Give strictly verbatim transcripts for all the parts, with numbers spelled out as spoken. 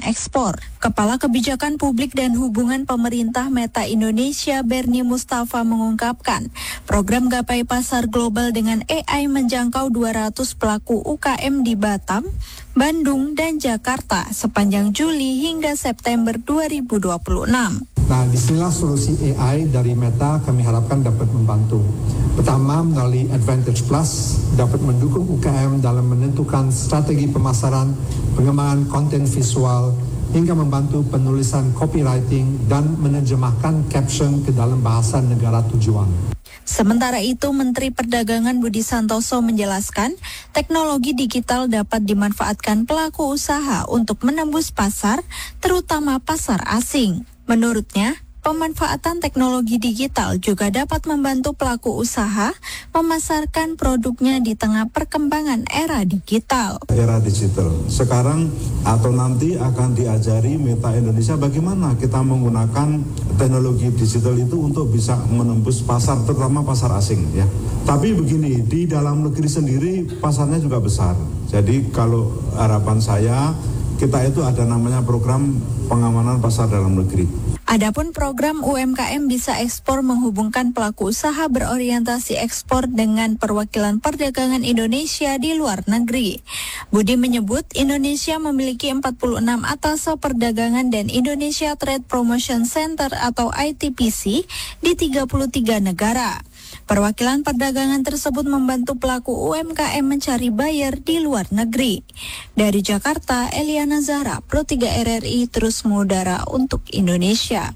ekspor. Kepala Kebijakan Publik dan Hubungan Pemerintah Meta Indonesia Bernie Mustafa mengungkapkan, program Gapai Pasar Global dengan A I menjangkau dua ratus pelaku U K M di Batam, Bandung, dan Jakarta sepanjang Juli hingga September dua ribu dua puluh enam. Nah, disinilah solusi A I dari Meta kami harapkan dapat membantu. Pertama, melalui Advantage Plus dapat mendukung U K M dalam menentukan strategi pemasaran, pengembangan konten visual, hingga membantu penulisan copywriting dan menerjemahkan caption ke dalam bahasa negara tujuan. Sementara itu, Menteri Perdagangan Budi Santoso menjelaskan, teknologi digital dapat dimanfaatkan pelaku usaha untuk menembus pasar, terutama pasar asing. Menurutnya, pemanfaatan teknologi digital juga dapat membantu pelaku usaha memasarkan produknya di tengah perkembangan era digital. Era digital. Sekarang atau nanti akan diajari Meta Indonesia bagaimana kita menggunakan teknologi digital itu untuk bisa menembus pasar, terutama pasar asing ya. Tapi begini, di dalam negeri sendiri pasarnya juga besar. Jadi kalau harapan saya, kita itu ada namanya program pengamanan pasar dalam negeri. Adapun program U M K M Bisa Ekspor menghubungkan pelaku usaha berorientasi ekspor dengan perwakilan perdagangan Indonesia di luar negeri. Budi menyebut Indonesia memiliki empat puluh enam atase perdagangan dan Indonesia Trade Promotion Center atau I T P C di tiga puluh tiga negara. Perwakilan perdagangan tersebut membantu pelaku U M K M mencari buyer di luar negeri. Dari Jakarta, Eliana Zahra, Pro tiga R R I terus mengudara untuk Indonesia.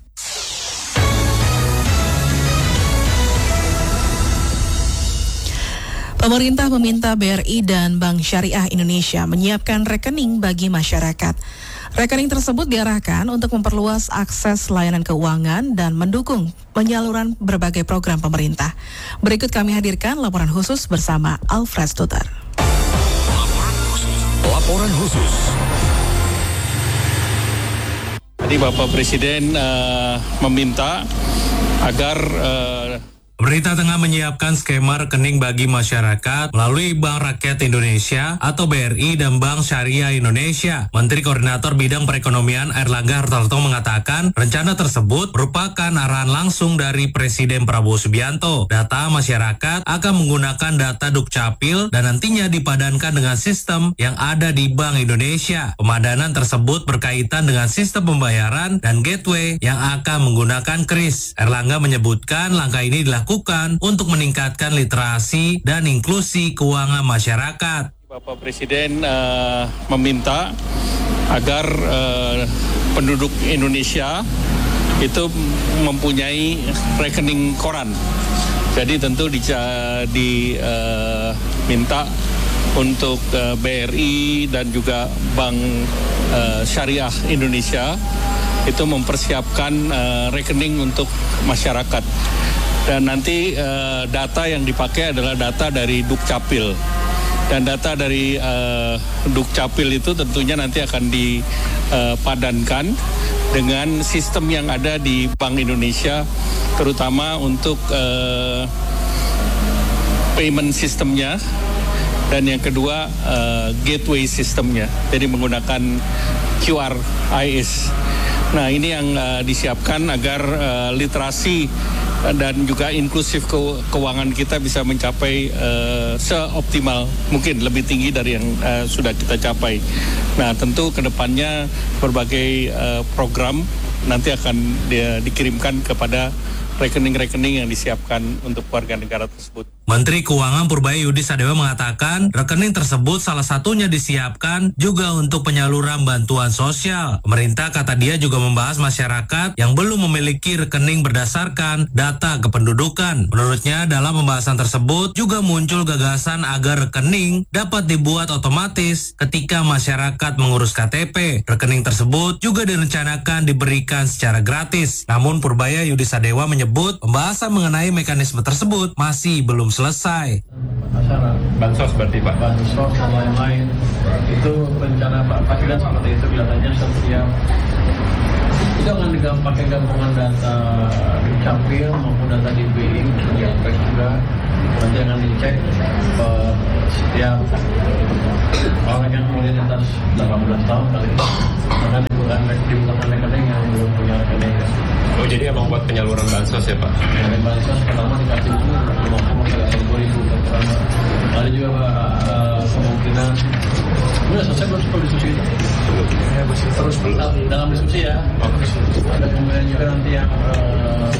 Pemerintah meminta B R I dan Bank Syariah Indonesia menyiapkan rekening bagi masyarakat. Rekening tersebut diarahkan untuk memperluas akses layanan keuangan dan mendukung penyaluran berbagai program pemerintah. Berikut kami hadirkan laporan khusus bersama Alfred Stuter. Laporan khusus. Laporan khusus. Tadi Bapak Presiden uh, meminta agar uh, pemerintah tengah menyiapkan skema rekening bagi masyarakat melalui Bank Rakyat Indonesia atau B R I dan Bank Syariah Indonesia. Menteri Koordinator Bidang Perekonomian Airlangga Hartarto mengatakan rencana tersebut merupakan arahan langsung dari Presiden Prabowo Subianto. Data masyarakat akan menggunakan data Dukcapil dan nantinya dipadankan dengan sistem yang ada di Bank Indonesia. Pemadanan tersebut berkaitan dengan sistem pembayaran dan gateway yang akan menggunakan kris. Airlangga menyebutkan langkah ini dilakukan untuk meningkatkan literasi dan inklusi keuangan masyarakat. Bapak Presiden uh, meminta agar uh, penduduk Indonesia itu mempunyai rekening koran. Jadi tentu diminta di, uh, minta untuk uh, B R I dan juga Bank uh, Syariah Indonesia itu mempersiapkan uh, rekening untuk masyarakat. Dan nanti uh, data yang dipakai adalah data dari Dukcapil. Dan data dari uh, Dukcapil itu tentunya nanti akan dipadankan uh, dengan sistem yang ada di Bank Indonesia, terutama untuk uh, payment sistemnya. Dan yang kedua, uh, gateway sistemnya. Jadi menggunakan Q R I S. Nah, ini yang uh, disiapkan agar uh, literasi dan juga inklusif ke- keuangan kita bisa mencapai uh, seoptimal mungkin, lebih tinggi dari yang uh, sudah kita capai. Nah, tentu ke depannya berbagai uh, program nanti akan di- dikirimkan kepada rekening-rekening yang disiapkan untuk warga negara tersebut. Menteri Keuangan Purbaya Yudi Sadewa mengatakan rekening tersebut salah satunya disiapkan juga untuk penyaluran bantuan sosial. Pemerintah, kata dia, juga membahas masyarakat yang belum memiliki rekening berdasarkan data kependudukan. Menurutnya, dalam pembahasan tersebut juga muncul gagasan agar rekening dapat dibuat otomatis ketika masyarakat mengurus K T P. Rekening tersebut juga direncanakan diberikan secara gratis. Namun Purbaya Yudi Sadewa menyebut pembahasan mengenai mekanisme tersebut masih belum selesai. Bansos berarti Pak? Bansos dan lain-lain. Itu rencana Pak Presiden seperti itu kelihatannya setiap itu akan pakai gabungan data Dukcapil maupun data D B I yang juga nanti akan dicek uh, setiap orang yang kemudian di atas delapan belas tahun kali ini akan penyaluran bansos ya Pak? Penyaluran bansos pertama dikasih itu lima puluh sampai dua ribu pertama. Ada juga Pak uh, kemungkinan udah selesai belum sebelum diskusi itu? Ya, masih terus belum. Dalam diskusi ya. Oh, ada kemungkinan juga nanti yang uh,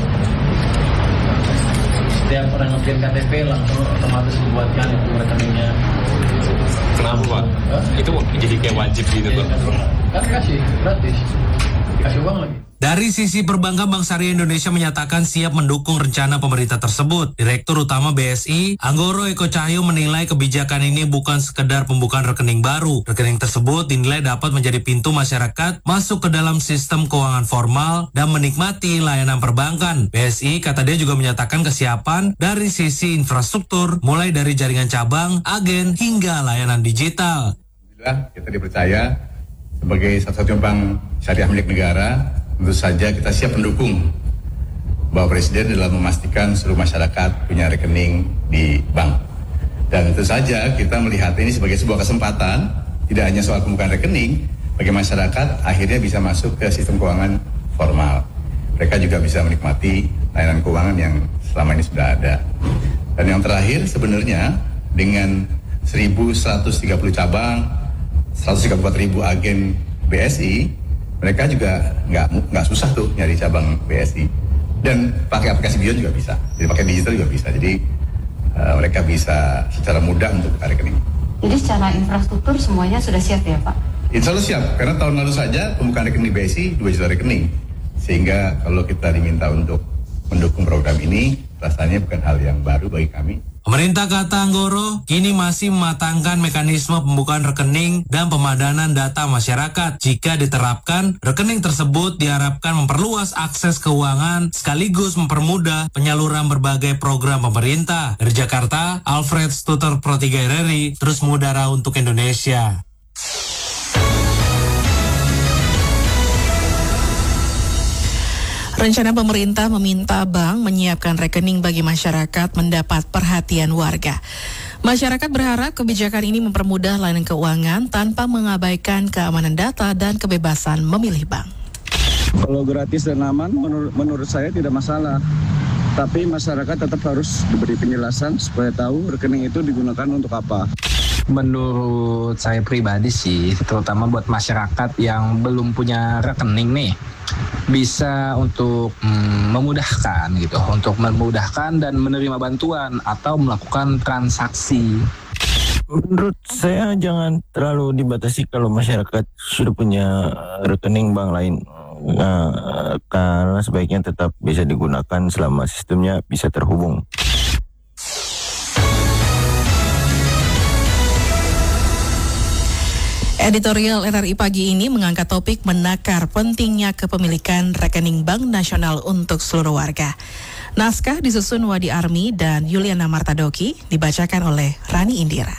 setiap orang ngeprint K T P langsung otomatis dibuatkan itu rekeningnya. Kenapa Pak? Hah? Itu jadi kayak wajib gitu Pak? Kan kasih gratis, kasih uang lagi. Dari sisi perbankan, Bank Syariah Indonesia menyatakan siap mendukung rencana pemerintah tersebut. Direktur Utama B S I, Anggoro Eko Cahyo menilai kebijakan ini bukan sekedar pembukaan rekening baru. Rekening tersebut dinilai dapat menjadi pintu masyarakat masuk ke dalam sistem keuangan formal dan menikmati layanan perbankan. B S I, kata dia, juga menyatakan kesiapan dari sisi infrastruktur, mulai dari jaringan cabang, agen, hingga layanan digital. Alhamdulillah kita dipercaya sebagai satu-satunya bank syariah milik negara. Tentu saja kita siap mendukung Bapak Presiden dalam memastikan seluruh masyarakat punya rekening di bank. Dan tentu saja kita melihat ini sebagai sebuah kesempatan, tidak hanya soal pembukaan rekening, bagi masyarakat akhirnya bisa masuk ke sistem keuangan formal. Mereka juga bisa menikmati layanan keuangan yang selama ini sudah ada. Dan yang terakhir sebenarnya dengan seribu seratus tiga puluh cabang, seratus tiga puluh empat ribu agen B S I, mereka juga nggak nggak susah tuh nyari cabang B S I, dan pakai aplikasi Beyond juga bisa, jadi pakai digital juga bisa, jadi uh, mereka bisa secara mudah untuk buka rekening. Jadi secara infrastruktur semuanya sudah siap ya Pak? Insya Allah siap, karena tahun lalu saja pembukaan rekening B S I dua juta rekening, sehingga kalau kita diminta untuk mendukung program ini, rasanya bukan hal yang baru bagi kami. Pemerintah, kata Anggoro, kini masih mematangkan mekanisme pembukaan rekening dan pemadanan data masyarakat. Jika diterapkan, rekening tersebut diharapkan memperluas akses keuangan sekaligus mempermudah penyaluran berbagai program pemerintah. Dari Jakarta, Alfred Stuter Pro tiga R R I, terus mengudara untuk Indonesia. Rencana pemerintah meminta bank menyiapkan rekening bagi masyarakat mendapat perhatian warga. Masyarakat berharap kebijakan ini mempermudah layanan keuangan tanpa mengabaikan keamanan data dan kebebasan memilih bank. Kalau gratis dan aman, menur- menurut saya tidak masalah. Tapi masyarakat tetap harus diberi penjelasan supaya tahu rekening itu digunakan untuk apa. Menurut saya pribadi sih, terutama buat masyarakat yang belum punya rekening nih, bisa untuk mm, memudahkan gitu, untuk memudahkan dan menerima bantuan atau melakukan transaksi. Menurut saya jangan terlalu dibatasi kalau masyarakat sudah punya rekening bank lain. Nah, karena sebaiknya tetap bisa digunakan selama sistemnya bisa terhubung. Editorial R R I pagi ini mengangkat topik menakar pentingnya kepemilikan rekening Bank Nasional untuk seluruh warga. Naskah disusun Wadi Armi dan Yuliana Martadoki, dibacakan oleh Rani Indira.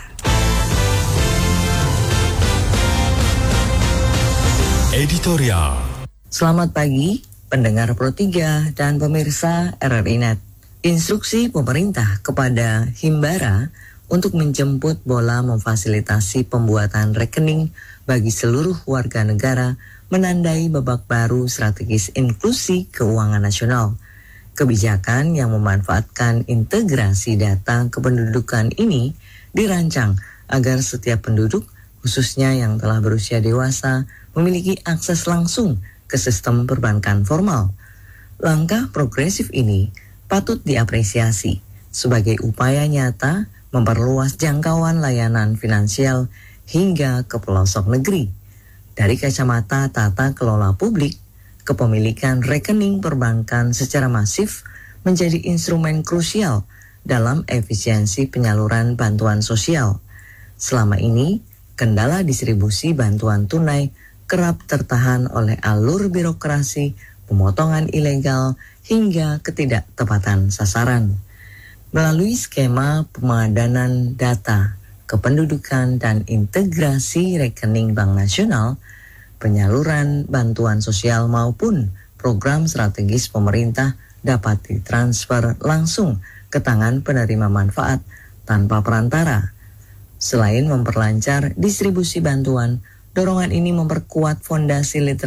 Editorial. Selamat pagi, pendengar Pro tiga dan pemirsa R R I Net. Instruksi pemerintah kepada Himbara untuk menjemput bola memfasilitasi pembuatan rekening bagi seluruh warga negara menandai babak baru strategis inklusi keuangan nasional. Kebijakan yang memanfaatkan integrasi data kependudukan ini dirancang agar setiap penduduk, khususnya yang telah berusia dewasa, memiliki akses langsung ke sistem perbankan formal. Langkah progresif ini patut diapresiasi sebagai upaya nyata memperluas jangkauan layanan finansial hingga ke pelosok negeri. Dari kacamata tata kelola publik, kepemilikan rekening perbankan secara masif menjadi instrumen krusial dalam efisiensi penyaluran bantuan sosial. Selama ini, kendala distribusi bantuan tunai kerap tertahan oleh alur birokrasi, pemotongan ilegal, hingga ketidaktepatan sasaran. Melalui skema pemadanan data, kependudukan, dan integrasi rekening Bank Nasional, penyaluran bantuan sosial maupun program strategis pemerintah dapat ditransfer langsung ke tangan penerima manfaat tanpa perantara. Selain memperlancar distribusi bantuan, dorongan ini memperkuat fondasi literasi